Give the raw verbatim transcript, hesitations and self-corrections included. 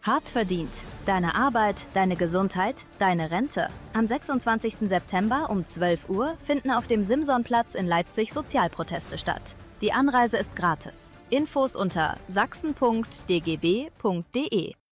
Hart verdient. Deine Arbeit, deine Gesundheit, deine Rente. Am sechsundzwanzigsten September um zwölf Uhr finden auf dem Simsonplatz in Leipzig Sozialproteste statt. Die Anreise ist gratis. Infos unter sachsen punkt d g b punkt d e.